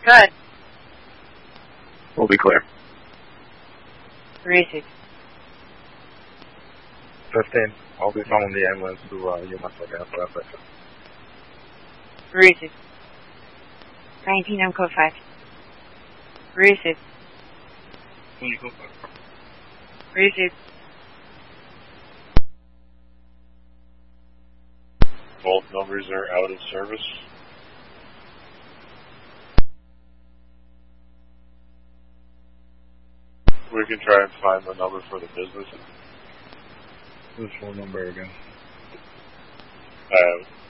Good. We'll be clear. Receive. 15. I'll be following the ambulance to UMass Orlando. Receive. 19, I'm code 5. Receive. Receive. Both numbers are out of service. We can try and find the number for the business. What's the phone number again?